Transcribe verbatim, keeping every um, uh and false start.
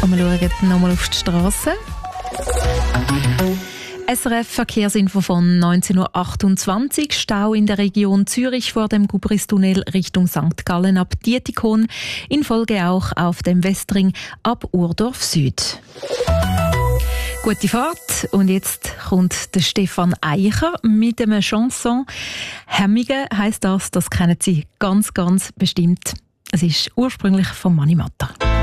Und wir schauen nochmal auf die Straße. S R F Verkehrsinfo von neunzehn Uhr achtundzwanzig. Stau in der Region Zürich vor dem Gubristunnel Richtung Sankt Gallen ab Dietikon. In Folge auch auf dem Westring ab Urdorf Süd. Gute Fahrt. Und jetzt kommt der Stefan Eicher mit einem Chanson. Hemmige heisst das, das kennen Sie ganz, ganz bestimmt. Es ist ursprünglich von Mani Matter.